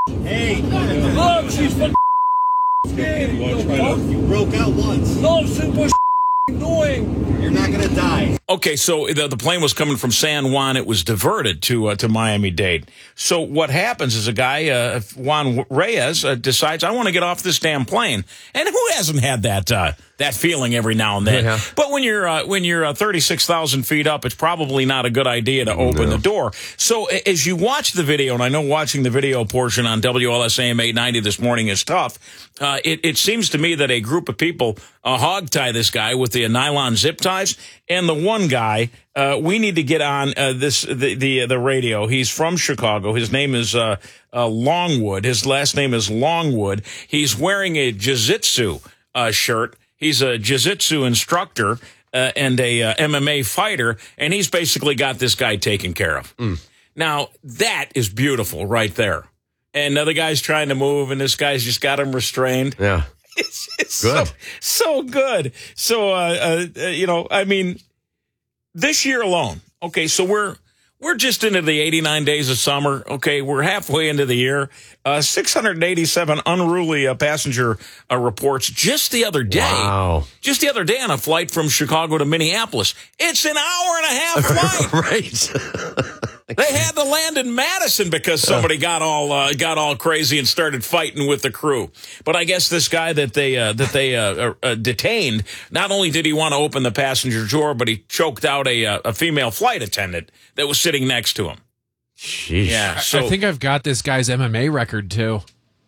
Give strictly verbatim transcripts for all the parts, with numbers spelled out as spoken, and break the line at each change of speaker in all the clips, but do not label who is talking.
Hey,
Look, she's fucking scared.
you broke out once.
No, super annoying.
You're not gonna die.
Okay, so the, the plane was coming from San Juan. It was diverted to uh, to Miami-Dade. So what happens is a guy, uh, Juan Reyes, uh, decides, I want to get off this damn plane. And who hasn't had that uh, that feeling every now and then?
Yeah.
But when you're uh, when you're uh, thirty-six thousand feet up, it's probably not a good idea to open
No.
the door. So as you watch the video, and I know watching the video portion on W L S A M eight ninety this morning is tough, uh, it, it seems to me that a group of people uh, hog tie this guy with the nylon zip ties, and the one guy, uh, we need to get on uh, this the the, the radio. He's from Chicago. His name is uh, uh, Longwood. His last name is Longwood. He's wearing a jiu-jitsu uh, shirt. He's a jiu-jitsu instructor uh, and a uh, M M A fighter, and he's basically got this guy taken care of.
Mm.
Now, that is beautiful right there. And the other guy's trying to move, and this guy's just got him restrained.
Yeah.
It's, it's
Good.
So, so good. So, uh, uh, you know, I mean, this year alone, okay, so we're we're just into the eighty-nine days of summer. Okay, we're halfway into the year. Uh, six hundred eighty-seven unruly uh, passenger uh, reports just the other day.
Wow.
Just the other day on a flight from Chicago to Minneapolis. It's an hour and a half flight.
Right.
They had to land in Madison because somebody got all uh, got all crazy and started fighting with the crew. But I guess this guy that they uh, that they uh, uh, detained, not only did he want to open the passenger door, but he choked out a uh, a female flight attendant that was sitting next to him.
Sheesh.
Yeah, so
I think I've got this guy's M M A record too.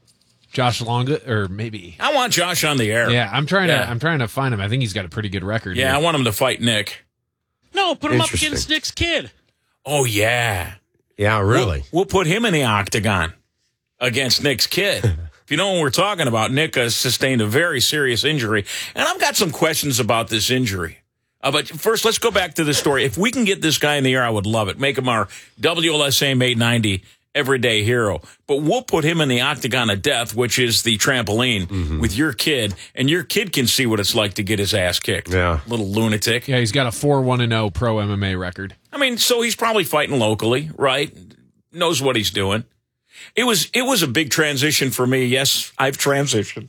Josh Longa, or maybe.
I want Josh on the air.
Yeah, I'm trying
Yeah.
to. I'm trying to find him. I think he's got a pretty good record.
Yeah,
here.
I want him to fight Nick.
No, put him up
Interesting.
against Nick's kid.
Oh yeah,
Yeah, really.
We'll, we'll put him in the octagon against Nick's kid. If you know what we're talking about, Nick has sustained a very serious injury, and I've got some questions about this injury. Uh, but first, let's go back to the story. If we can get this guy in the air, I would love it. Make him our W L S A M eight ninety everyday hero. But we'll put him in the octagon of death, which is the trampoline,
Mm-hmm.
with your kid, and your kid can see what it's like to get his ass kicked.
Yeah.
Little lunatic.
Yeah, he's got a four one and oh pro M M A record.
I mean, so he's probably fighting locally, right? Knows what he's doing. It was it was a big transition for me. Yes, I've transitioned.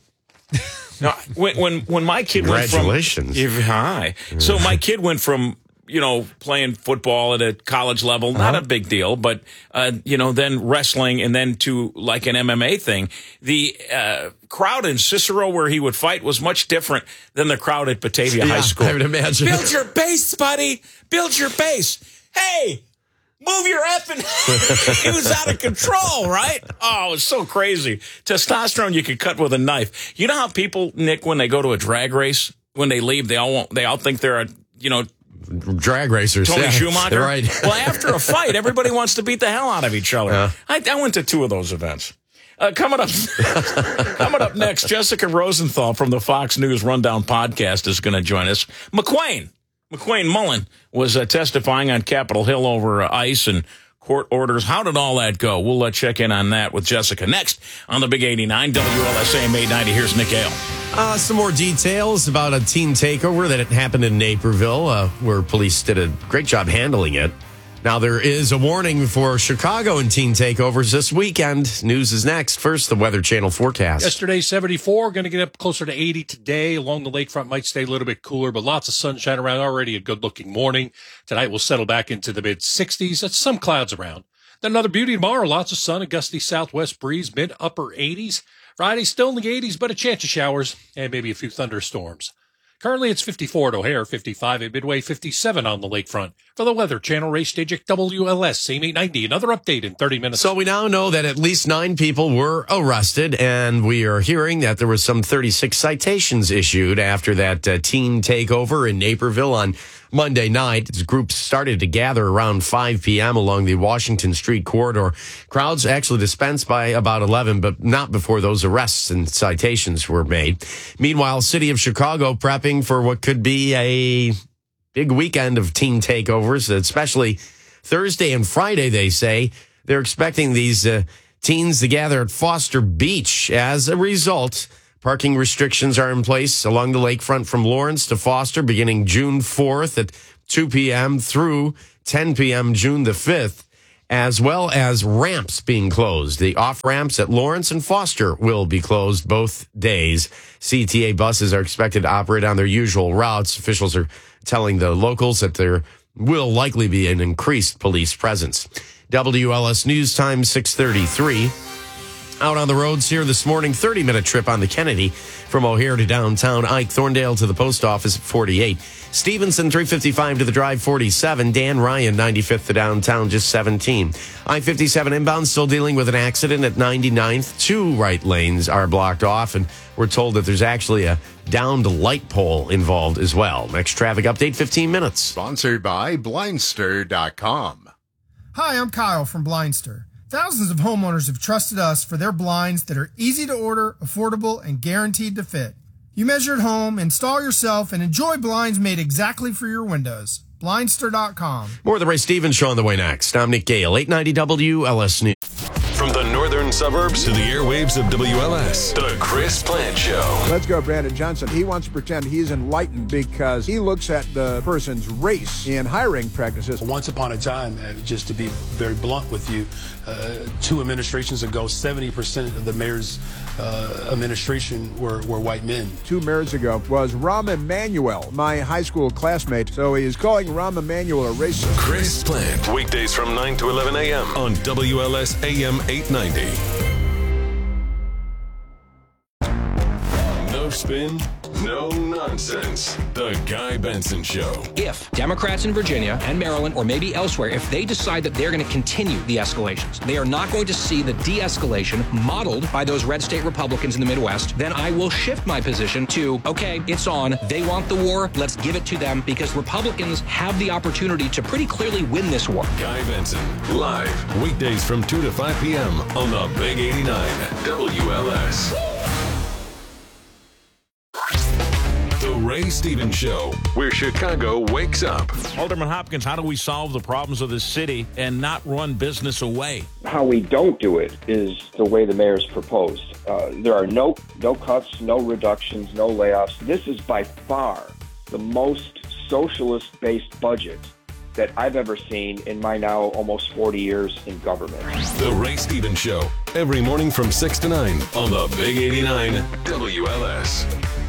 No, when when when my kid went from
Congratulations.
Yeah, hi. So my kid went from, you know, playing football at a college level, not a big deal, but uh, you know, then wrestling, and then to like an M M A thing. The uh, crowd in Cicero where he would fight was much different than the crowd at Batavia
Yeah,
High School.
I would imagine.
Build your base, buddy. Build your base. Hey, move your effing. It was out of control, right? Oh, it was so crazy. Testosterone you could cut with a knife. You know how people, Nick, when they go to a drag race, when they leave, they all want, they all think they're a, you know,
Drag racers.
Tony
yeah,
Schumacher.
Right.
Well, after a fight, everybody wants to beat the hell out of each other.
Yeah.
I, I went to two of those events. Uh, coming up, coming up next, Jessica Rosenthal from the Fox News Rundown podcast is going to join us. McQueen, McQueen Mullen was uh, testifying on Capitol Hill over uh, ICE and court orders. How did all that go? We'll uh, check in on that with Jessica next on the Big eighty-nine W L S A M eight ninety. Here's Nick Hale.
Uh, some more details about a teen takeover that happened in Naperville, uh, where police did a great job handling it. Now, there is a warning for Chicago and teen takeovers this weekend. News is next. First, the Weather Channel forecast.
Yesterday, seventy-four, going to get up closer to eighty today. Along the lakefront, might stay a little bit cooler, but lots of sunshine around. Already a good-looking morning. Tonight, we'll settle back into the mid-sixties. That's some clouds around. Then another beauty tomorrow. Lots of sun, a gusty southwest breeze, mid-upper eighties. Friday, still in the eighties, but a chance of showers and maybe a few thunderstorms. Currently, it's fifty-four at O'Hare, fifty-five at Midway, fifty-seven on the lakefront. For the Weather Channel, Ray Stajic, W L S, A M eight ninety. Another update in thirty minutes.
So we now know that at least nine people were arrested, and we are hearing that there was some thirty-six citations issued after that uh, teen takeover in Naperville on Monday night. As groups started to gather around five p.m. along the Washington Street corridor. Crowds actually dispensed by about eleven, but not before those arrests and citations were made. Meanwhile, City of Chicago prepping for what could be a big weekend of teen takeovers, especially Thursday and Friday, they say. They're expecting these uh, teens to gather at Foster Beach. As a result, parking restrictions are in place along the lakefront from Lawrence to Foster beginning June fourth at two p.m. through ten p.m. June the fifth. as well as ramps being closed. The off-ramps at Lawrence and Foster will be closed both days. C T A buses are expected to operate on their usual routes. Officials are telling the locals that there will likely be an increased police presence. W L S News Time, six thirty-three. Out on the roads here this morning, thirty-minute trip on the Kennedy from O'Hare to downtown. Ike Thorndale to the post office at forty-eight. Stevenson, three fifty-five to the drive, forty-seven. Dan Ryan, ninety-fifth to downtown, just seventeen. I fifty-seven inbound still dealing with an accident at ninety-ninth. Two right lanes are blocked off, and we're told that there's actually a downed light pole involved as well. Next traffic update, fifteen minutes.
Sponsored by Blindster dot com.
Hi, I'm Kyle from Blindster. Thousands of homeowners have trusted us for their blinds that are easy to order, affordable, and guaranteed to fit. You measure at home, install yourself, and enjoy blinds made exactly for your windows. Blindster dot com.
More of the Ray Stevens Show on the way next. I'm Nick Gale, eight ninety W L S News.
From the northern suburbs to the airwaves of W L S, the Chris Plant Show.
Let's go, Brandon Johnson. He wants to pretend he's enlightened because he looks at the person's race in hiring practices.
Once upon a time, uh, just to be very blunt with you, uh, two administrations ago, seventy percent of the mayor's uh, administration were, were white men.
Two mayors ago was Rahm Emanuel, my high school classmate. So he is calling Rahm Emanuel a racist.
Chris Plant, weekdays from nine to eleven a.m. on W L S A M eight ninety. No spin, no nonsense. The Guy Benson Show.
If Democrats in Virginia and Maryland, or maybe elsewhere, if they decide that they're going to continue the escalations, they are not going to see the de-escalation modeled by those red state Republicans in the Midwest, then I will shift my position to, okay, it's on. They want the war. Let's give it to them, because Republicans have the opportunity to pretty clearly win this war.
Guy Benson, live, weekdays from two to five p.m. on the Big eighty-nine W L S. The Ray Stevens Show, where Chicago wakes up.
Alderman Hopkins, how do we solve the problems of this city and not run business away?
How we don't do it is the way the mayor's proposed. Uh, there are no no cuts, no reductions, no layoffs. This is by far the most socialist-based budget that I've ever seen in my now almost forty years in government.
The Ray Stevens Show, every morning from six to nine on the Big eighty-nine W L S.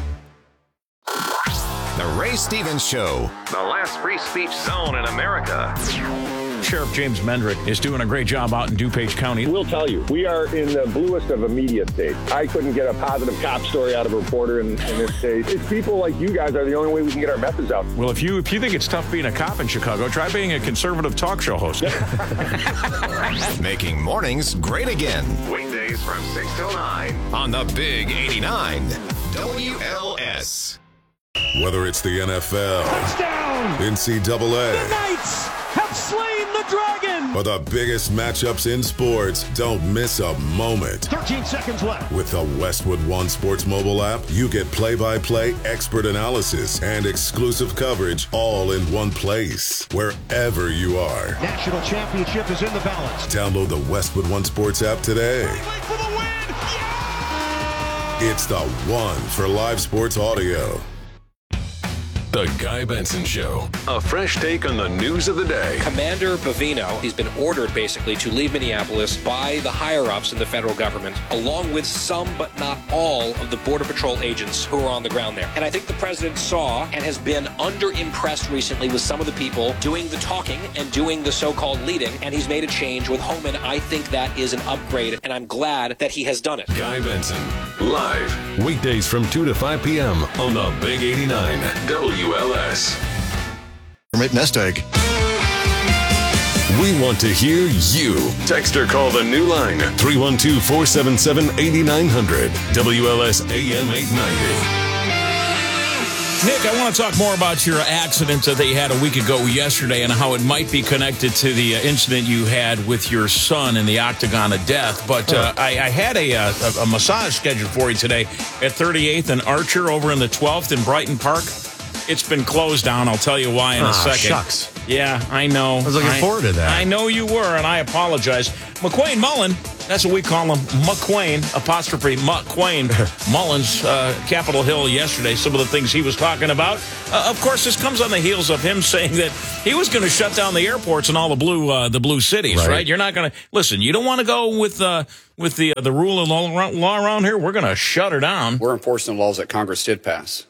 The Ray Stevens Show.
The last free speech zone in America.
Sheriff James Mendrick is doing a great job out in DuPage County.
We'll tell you, we are in the bluest of a media state. I couldn't get a positive cop story out of a reporter in, in this state. It's people like you guys are the only way we can get our message out.
Well, if you if you think it's tough being a cop in Chicago, try being a conservative talk show host.
Making mornings great again.
Weekdays from six till nine
on the Big eighty-nine W L S.
Whether it's the N F L,
Touchdown!
N C double A,
The Knights have slain the dragon!
or the biggest matchups in sports, don't miss a moment.
thirteen seconds left.
With the Westwood One Sports mobile app, you get play-by-play expert analysis and exclusive coverage all in one place, wherever you are.
National championship is in the balance.
Download the Westwood One Sports app today.
For the win! Yeah!
It's the one for live sports audio.
The Guy Benson Show. A fresh take on the news of the day.
Commander Bavino, he's been ordered basically to leave Minneapolis by the higher-ups in the federal government, along with some but not all of the Border Patrol agents who are on the ground there. And I think the president saw and has been under-impressed recently with some of the people doing the talking and doing the so-called leading, and he's made a change with Homan. I think that is an upgrade, and I'm glad that he has done it.
Guy Benson, live, weekdays from two to five p.m. on the Big eighty-nine W L S.
Nest egg.
We want to hear you. Text or call the new line, three one two, four seven seven, eight nine zero zero. W L S A M eight ninety.
Nick, I want to talk more about your accident that they had a week ago yesterday and how it might be connected to the uh, incident you had with your son in the Octagon of Death. But uh, I, I had a, a, a massage scheduled for you today at thirty-eighth and Archer over in the twelfth in Brighton Park. It's been closed down. I'll tell you why in
ah,
a second.
Shucks.
Yeah, I know.
I was looking
I,
forward to that.
I know you were, and I apologize. McQuain Mullen, that's what we call him, McQuain, apostrophe McQuain Mullins, uh, Capitol Hill yesterday, some of the things he was talking about. Uh, of course, this comes on the heels of him saying that he was going to shut down the airports in all the blue uh, the blue cities, right? right? You're not going to, listen, you don't want to go with uh, with the, uh, the rule of law around, law around here. We're going to shut her down.
We're enforcing the laws that Congress did pass.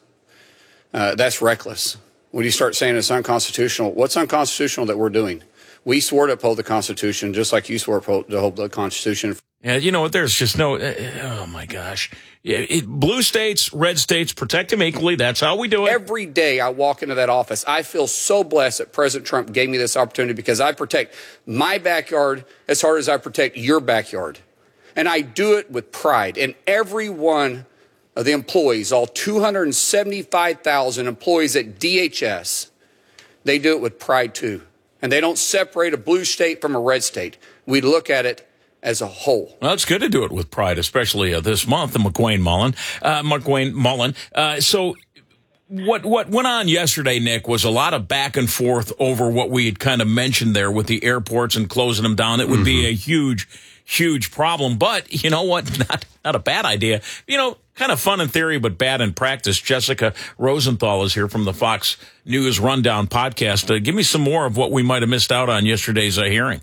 Uh, that's reckless. When you start saying it's unconstitutional, what's unconstitutional that we're doing? We swore to uphold the Constitution, just like you swore to uphold the Constitution.
Yeah, you know what? There's just no. Uh, oh my gosh! Yeah, it, blue states, red states, protect them equally. That's how we do it.
Every day I walk into that office, I feel so blessed that President Trump gave me this opportunity because I protect my backyard as hard as I protect your backyard, and I do it with pride. And every one of the employees, all two hundred seventy-five thousand employees at D H S, they do it with pride too. And they don't separate a blue state from a red state. We look at it as a whole.
Well, it's good to do it with pride, especially uh, this month, the McQuain Mullen. Uh, McQuain Mullen. Uh, so what what went on yesterday, Nick, was a lot of back and forth over what we had kind of mentioned there with the airports and closing them down. It would mm-hmm. be a huge, huge problem. But you know what? Not not a bad idea. You know, kind of fun in theory, but bad in practice. Jessica Rosenthal is here from the Fox News Rundown podcast. Uh, give me some more of what we might have missed out on yesterday's uh, hearing.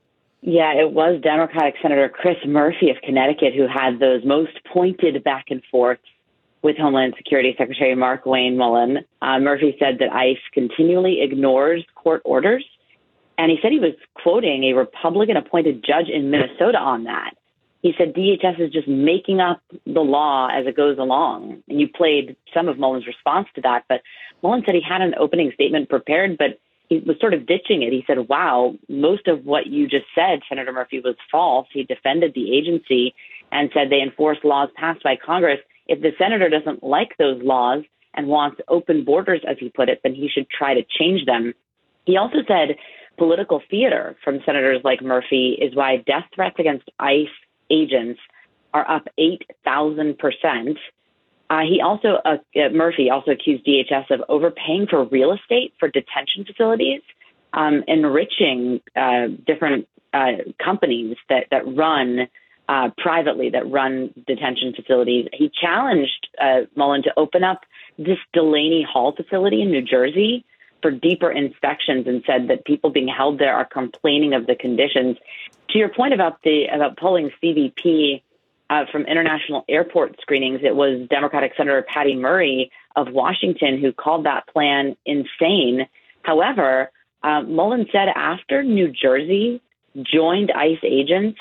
Yeah, it was Democratic Senator Chris Murphy of Connecticut who had those most pointed back and forth with Homeland Security Secretary Markwayne Mullin. Uh, Murphy said that ICE continually ignores court orders, and he said he was quoting a Republican-appointed judge in Minnesota on that. He said D H S is just making up the law as it goes along. And you played some of Mullen's response to that, but Mullen said he had an opening statement prepared, but he was sort of ditching it. He said, wow, most of what you just said, Senator Murphy, was false. He defended the agency and said they enforce laws passed by Congress. If the senator doesn't like those laws and wants open borders, as he put it, then he should try to change them. He also said political theater from senators like Murphy is why death threats against ICE agents are up eight thousand percent. Uh, he also, uh, Murphy also accused D H S of overpaying for real estate for detention facilities, um, enriching uh, different uh, companies that, that run uh, privately, that run detention facilities. He challenged uh, Mullen to open up this Delaney Hall facility in New Jersey for deeper inspections and said that people being held there are complaining of the conditions. To your point about the about pulling C B P uh, from international airport screenings, it was Democratic Senator Patty Murray of Washington who called that plan insane. However, uh, Mullen said after New Jersey joined ICE agents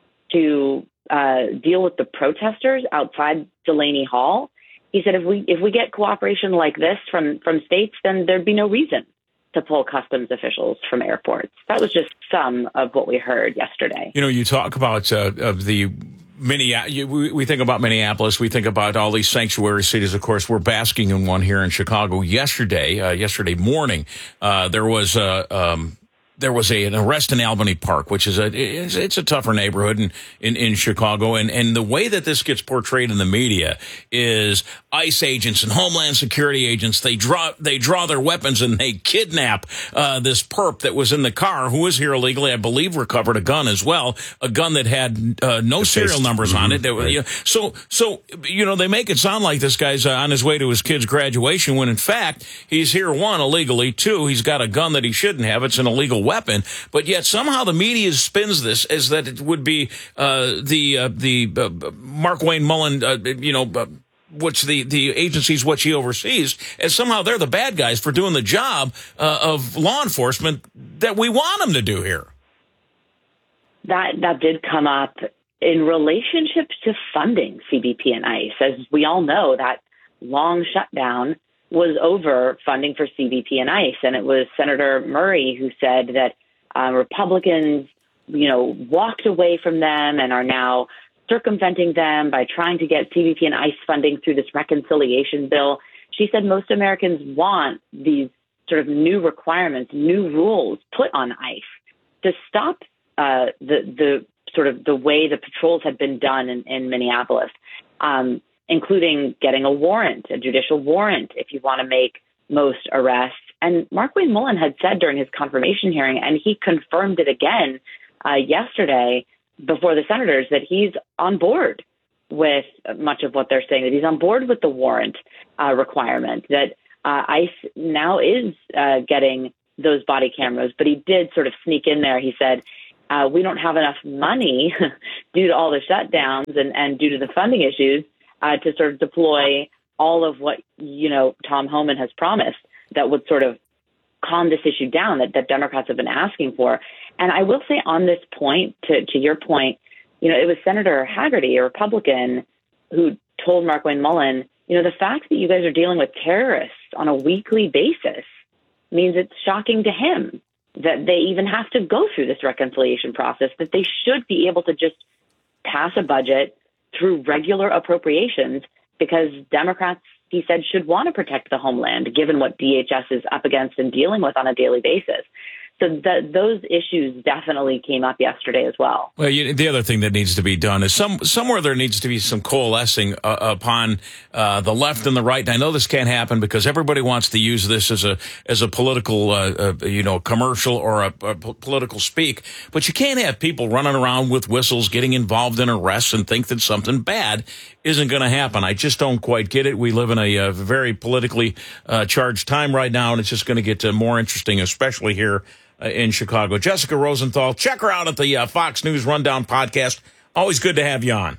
to uh, deal with the protesters outside Delaney Hall, he said if we if we get cooperation like this from, from states, then there'd be no reason to pull customs officials from airports. That was just some of what we heard yesterday.
You know, you talk about uh, of the Minneapolis. We, we think about Minneapolis. We think about all these sanctuary cities. Of course, we're basking in one here in Chicago. Yesterday, uh, yesterday morning, uh, there was a. Um, There was a, an arrest in Albany Park, which is a it's, it's a tougher neighborhood in, in, in Chicago. And, and the way that this gets portrayed in the media is ICE agents and Homeland Security agents, they draw they draw their weapons and they kidnap uh, this perp that was in the car who was here illegally. I believe recovered a gun as well, a gun that had uh, no the serial face. numbers mm-hmm. on it. That, right. you know, so, so you know, they make it sound like this guy's uh, on his way to his kid's graduation when, in fact, he's here, one, illegally, two, he's got a gun that he shouldn't have. It's an illegal weapon, but yet somehow the media spins this as that it would be uh, the uh, the uh, Markwayne Mullin, uh, you know, uh, which the the agencies which he oversees, as somehow they're the bad guys for doing the job uh, of law enforcement that we want them to do here.
That that did come up in relationship to funding C B P and ICE, as we all know that long shutdown was over funding for C B P and ICE. And it was Senator Murray who said that uh, Republicans, you know, walked away from them and are now circumventing them by trying to get C B P and ICE funding through this reconciliation bill. She said most Americans want these sort of new requirements, new rules put on ICE to stop uh, the, the sort of the way the patrols had been done in, in Minneapolis. Um, including getting a warrant, a judicial warrant, if you want to make most arrests. And Markwayne Mullin had said during his confirmation hearing, and he confirmed it again uh, yesterday before the senators, that he's on board with much of what they're saying, that he's on board with the warrant uh, requirement, that uh, ICE now is uh, getting those body cameras. But he did sort of sneak in there. He said, uh, we don't have enough money due to all the shutdowns and, and due to the funding issues uh, to sort of deploy all of what, you know, Tom Homan has promised that would sort of calm this issue down that, that Democrats have been asking for. And I will say on this point, to, to your point, you know, it was Senator Hagerty, a Republican, who told Markwayne Mullin, you know, the fact that you guys are dealing with terrorists on a weekly basis means it's shocking to him that they even have to go through this reconciliation process, that they should be able to just pass a budget through regular appropriations, because Democrats, he said, should want to protect the homeland, given what D H S is up against and dealing with on a daily basis. So the, those issues definitely came up yesterday as well.
Well, you, the other thing that needs to be done is some somewhere there needs to be some coalescing uh, upon uh, the left and the right. And I know this can't happen because everybody wants to use this as a as a political, uh, uh, you know, commercial or a, a political speak. But you can't have people running around with whistles, getting involved in arrests, and think that something bad isn't going to happen. I just don't quite get it. We live in a, a very politically uh, charged time right now, and it's just going to get uh, more interesting, especially here Uh, in Chicago. Jessica Rosenthal, check her out at the uh, Fox News Rundown podcast. Always good to have you on.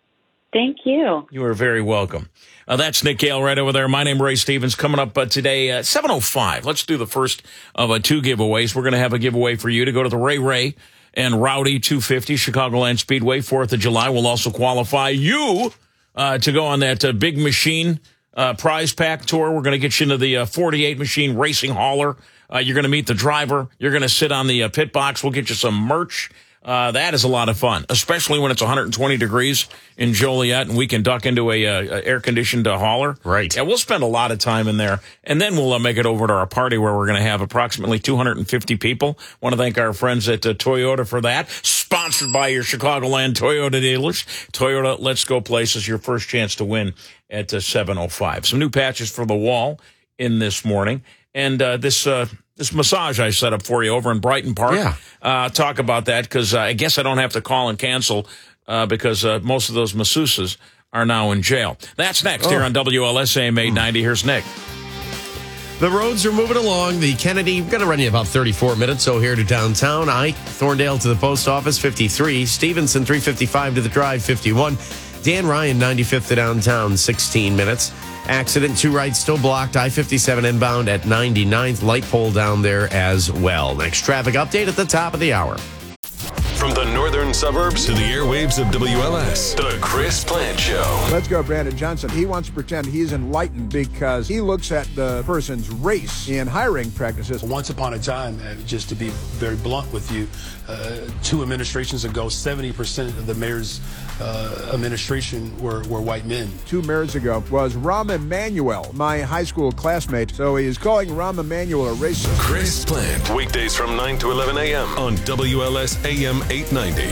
Thank you.
You are very welcome. Uh, that's Nick Gale right over there. My name is Ray Stevens. Coming up uh, today at seven oh five. Let's do the first of uh, two giveaways. We're going to have a giveaway for you to go to the Ray Ray and Rowdy two fifty Chicagoland Speedway, fourth of July. We'll also qualify you uh, to go on that uh, big machine uh, prize pack tour. We're going to get you into the uh, forty-eight machine racing hauler. Uh, you're going to meet the driver. You're going to sit on the uh, pit box. We'll get you some merch. Uh, that is a lot of fun, especially when it's one hundred twenty degrees in Joliet and we can duck into a, uh, a air-conditioned uh, hauler.
Right.
Yeah, we'll spend a lot of time in there, and then we'll uh, make it over to our party where we're going to have approximately two hundred fifty people. Want to thank our friends at uh, Toyota for that. Sponsored by your Chicagoland Toyota dealers. Toyota, let's go places. Your first chance to win at uh, seven oh five. Some new patches for the wall in this morning. And uh, this uh, this massage I set up for you over in Brighton Park.
Yeah.
Uh, talk about that because uh, I guess I don't have to call and cancel uh, because uh, most of those masseuses are now in jail. That's next oh. here on W L S A M eight ninety. Here's Nick.
The roads are moving along. The Kennedy, going to run you about thirty-four minutes. So here to downtown. Ike, Thorndale to the post office, fifty-three. Stevenson, three fifty-five to the drive, fifty-one. Dan Ryan, ninety-fifth to downtown, sixteen minutes. Accident, two rights still blocked. I fifty-seven inbound at ninety-ninth. Light pole down there as well. Next traffic update at the top of the hour.
From the northern suburbs to the airwaves of W L S, the Chris Plant Show.
Let's go, Brandon Johnson. He wants to pretend he's enlightened because he looks at the person's race in hiring practices.
Once upon a time, uh, just to be very blunt with you, uh, two administrations ago, seventy percent of the mayor's uh, administration were, were white men.
Two mayors ago was Rahm Emanuel, my high school classmate. So he's calling Rahm Emanuel a racist.
Chris Plant, weekdays from nine to eleven a.m. on W L S A M eight ninety.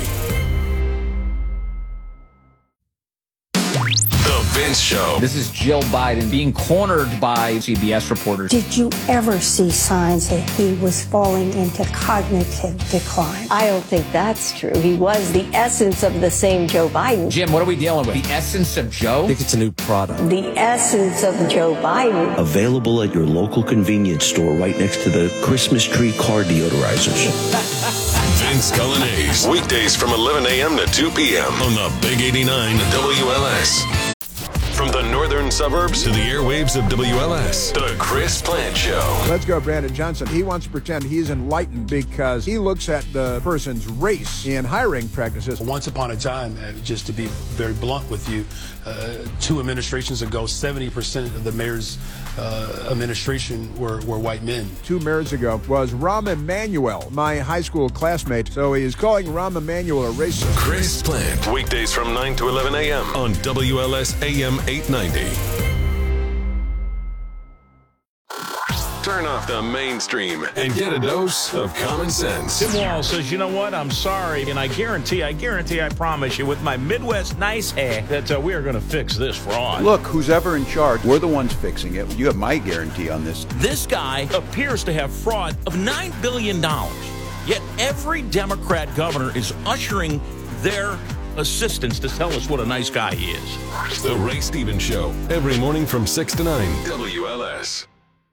The Vince Show.
This is Jill Biden being cornered by C B S reporters.
Did you ever see signs that he was falling into cognitive decline?
I don't think that's true. He was the essence of the same Joe Biden.
Jim, what are we dealing with? The essence of Joe?
I think it's a new product.
The essence of Joe Biden.
Available at your local convenience store right next to the Christmas tree car deodorizers.
Vince Cullinase, weekdays from eleven a.m. to two p.m. on the Big eighty-nine W L S. From the northern suburbs to the airwaves of W L S, the Chris Plant Show.
Let's go, Brandon Johnson. He wants to pretend he's enlightened because he looks at the person's race in hiring practices.
Once upon a time, uh, just to be very blunt with you, uh, two administrations ago, seventy percent of the mayor's uh, administration were, were white men.
Two mayors ago was Rahm Emanuel, my high school classmate. So he's calling Rahm Emanuel a racist.
Chris Plant, weekdays from nine to eleven a.m. on W L S A M eight ninety. Turn off the mainstream and get a dose of common sense.
Tim Wall says, you know what? I'm sorry. And I guarantee, I guarantee, I promise you, with my Midwest nice hair, that uh, we are going to fix this fraud.
Look, who's ever in charge, we're the ones fixing it. You have my guarantee on this.
This guy appears to have fraud of nine billion dollars. Yet every Democrat governor is ushering their assistants to tell us what a nice guy he is.
The Ray Stevens Show, every morning from six to nine, W L S.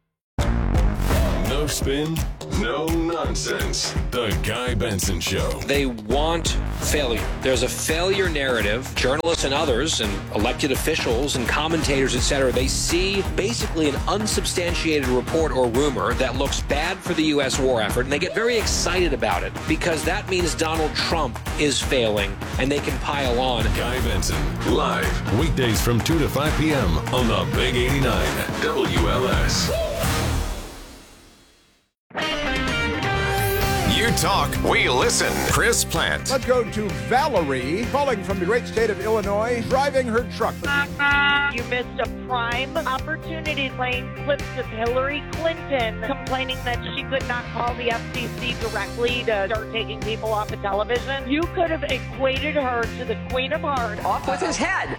No spin, no nonsense. The Guy Benson Show.
They want failure. There's a failure narrative. Journalists and others and elected officials and commentators, et cetera, they see basically an unsubstantiated report or rumor that looks bad for the U S war effort, and they get very excited about it because that means Donald Trump is failing, and they can pile on.
Guy Benson, live, weekdays from two to five p.m. on the Big eighty-nine W L S.
You talk, we listen. Chris Plant.
Let's go to Valerie, calling from the great state of Illinois, driving her truck.
You missed a prime opportunity playing clips of Hillary Clinton complaining that she could not call the F C C directly to start taking people off of television. You could have equated her to the Queen of Hearts.
Off with his head.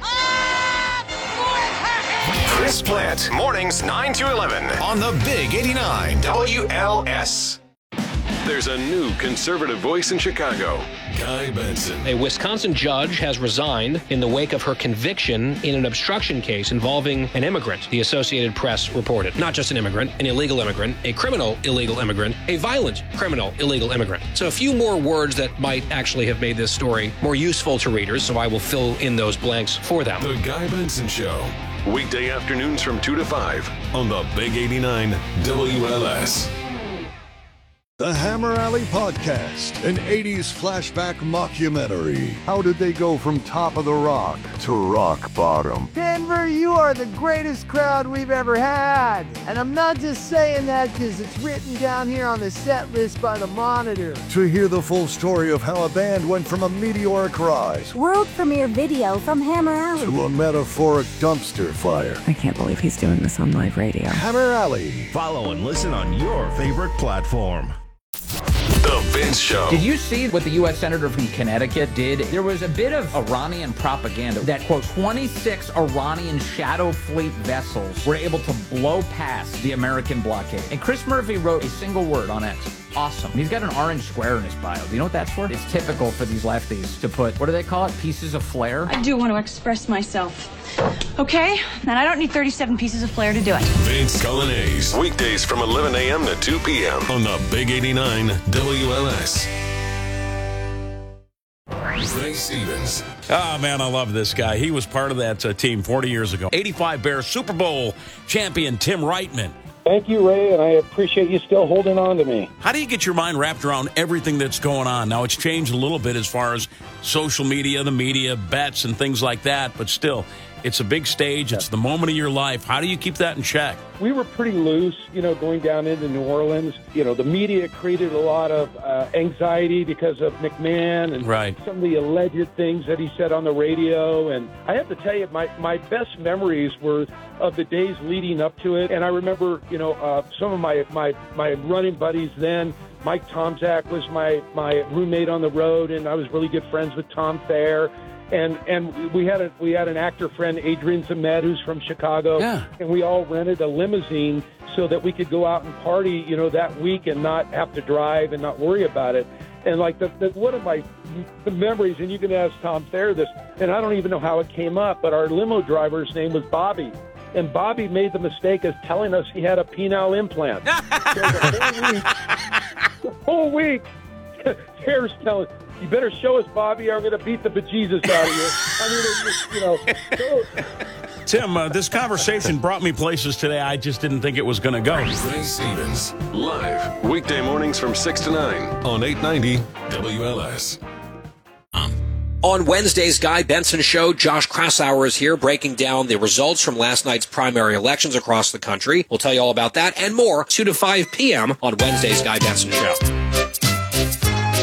Chris Plant, mornings nine to eleven on the Big eighty-nine W L S.
There's a new conservative voice in Chicago, Guy Benson.
A Wisconsin judge has resigned in the wake of her conviction in an obstruction case involving an immigrant, the Associated Press reported. Not just an immigrant, an illegal immigrant, a criminal illegal immigrant, a violent criminal illegal immigrant. So a few more words that might actually have made this story more useful to readers, so I will fill in those blanks for them.
The Guy Benson Show, weekday afternoons from two to five on the Big eighty-nine W L S.
The Hammer Alley Podcast, an eighties flashback mockumentary. How did they go from top of the rock to rock bottom?
Denver, you are the greatest crowd we've ever had. And I'm not just saying that because it's written down here on the set list by the Monitor.
To hear the full story of how a band went from a meteoric rise,
world premiere video from Hammer Alley,
to a metaphoric dumpster fire.
I can't believe he's doing this on live radio.
Hammer Alley.
Follow and listen on your favorite platform.
The Vince Show.
Did you see what the U S Senator from Connecticut did? There was a bit of Iranian propaganda that, quote, twenty-six Iranian shadow fleet vessels were able to blow past the American blockade. And Chris Murphy wrote a single word on X. Awesome. He's got an orange square in his bio. Do you know what that's for? It's typical for these lefties to put, what do they call it? Pieces of flair?
I do want to express myself. Okay? And I don't need thirty-seven pieces of flair to do it.
Vince Cullinase, weekdays from eleven a.m. to two p.m. on the Big eighty-nine W L S. Ray Stevens.
Oh, man, I love this guy. He was part of that uh, team forty years ago. eighty-five Bears Super Bowl champion Tim Reitman.
Thank you, Ray, and I appreciate you still holding on to me.
How do you get your mind wrapped around everything that's going on? Now, it's changed a little bit as far as social media, the media, bets, and things like that, but still, it's a big stage. It's the moment of your life. How do you keep that in check?
We were pretty loose, you know, going down into New Orleans. You know, the media created a lot of uh, anxiety because of McMahon and
right.
some of the alleged things that he said on the radio. And I have to tell you, my, my best memories were of the days leading up to it. And I remember, you know, uh, some of my, my, my running buddies then. Mike Tomczak was my, my roommate on the road, and I was really good friends with Tom Thayer. And and we had a we had an actor friend, Adrian Zamed, who's from Chicago,
yeah.
and we all rented a limousine so that we could go out and party, you know, that week and not have to drive and not worry about it. And like the, the one of my memories, and you can ask Tom Thayer this, and I don't even know how it came up, but our limo driver's name was Bobby. And Bobby made the mistake of telling us he had a penile implant. So the whole week, the whole week Tayer's telling, you better show us, Bobby, or I'm going to beat the bejesus out of you. I mean, it's just, you know. So.
Tim, uh, this conversation brought me places today I just didn't think it was going to go.
Ray Stevens, live, weekday mornings from six to nine on eight ninety W L S.
On Wednesday's Guy Benson Show, Josh Krausauer is here breaking down the results from last night's primary elections across the country. We'll tell you all about that and more, two to five p.m. on Wednesday's Guy Benson Show.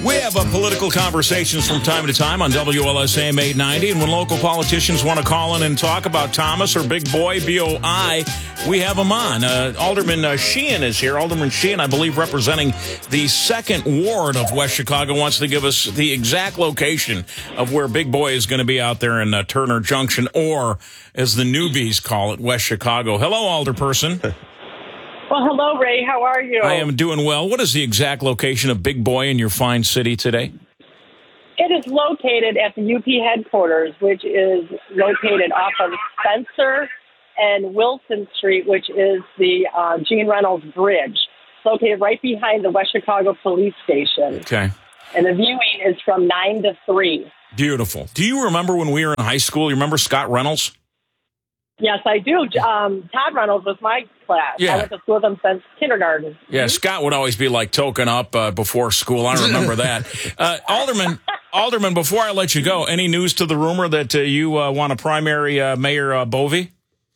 We have uh, political conversations from time to time on W L S A M eight ninety, and when local politicians want to call in and talk about Thomas or Big Boy, B O I, we have them on. Uh, Alderman uh, Sheehan is here. Alderman Sheehan, I believe, representing the second ward of West Chicago, wants to give us the exact location of where Big Boy is going to be out there in uh, Turner Junction, or, as the newbies call it, West Chicago. Hello, Alderperson.
Well, hello, Ray. How are you?
I am doing well. What is the exact location of Big Boy in your fine city today?
It is located at the U P headquarters, which is located off of Spencer and Wilson Street, which is the uh, Gene Reynolds Bridge. It's located right behind the West Chicago Police Station.
Okay.
And the viewing is from nine to three.
Beautiful. Do you remember when we were in high school? You remember Scott Reynolds?
Yes, I do. Um, Todd Reynolds was my class.
Yeah.
I went to school with him since kindergarten.
Yeah, Scott would always be like token up uh, before school. I remember that. Uh, Alderman, Alderman, before I let you go, any news to the rumor that uh, you uh, want to primary uh, Mayor uh, Bovee?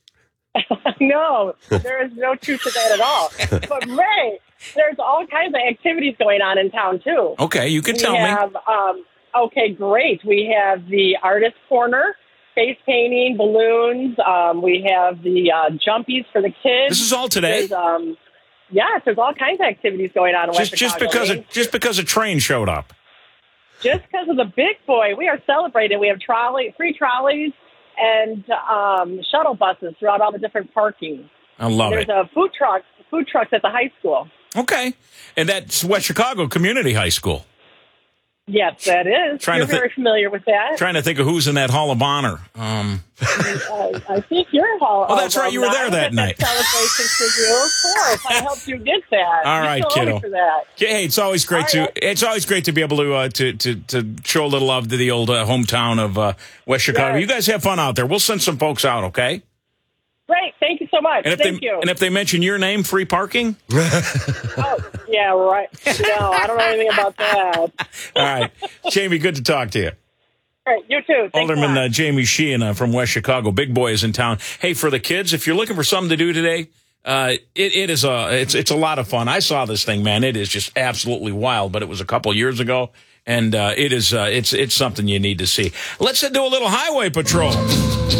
No, there is no truth to that at all. But Ray, there's all kinds of activities going on in town too.
Okay, you can
we
tell
have,
me.
Um, okay, great. We have the Artist Corner, face painting, balloons. Um, we have the uh, jumpies for the kids.
This is all today?
There's, um, yes, there's all kinds of activities going on in
Just,
West
just
Chicago.
because a, just because a train showed up.
Just because of the Big Boy, we are celebrating. We have trolley, free trolleys and um, shuttle buses throughout all the different parking.
I love
There's
it.
a food truck, food trucks at the high school.
Okay, and that's West Chicago Community High School.
Yes, that is.
Trying
You're
to thi-
very familiar with that.
Trying to think of who's in that Hall of Honor. Um,
uh, I think you're all.
Oh, that's right. You were there that night.
Celebration for you, of course. I helped you get that.
All
You
right,
still owe me
kiddo.
For that.
Hey, it's always great
All
to
right.
it's always great to be able to uh, to, to to show a little love to the old uh, hometown of uh, West Chicago.
Yes.
You guys have fun out there. We'll send some folks out, okay?
Great. Thank you so much.
And if
Thank
they
you.
and if they mention your name, free parking.
Oh, yeah, right. No, I don't know anything about that. All
All right, Jamie, good to talk to you.
right, you too. Thanks a
Alderman
lot.
uh, Jamie Sheehan uh, from West Chicago. Big Boy is in town. Hey, for the kids, if you're looking for something to do today, uh, it, it is a it's it's a lot of fun. I saw this thing, man. It is just absolutely wild. But it was a couple years ago, and uh, it is uh, it's it's something you need to see. Let's uh, do a little highway patrol.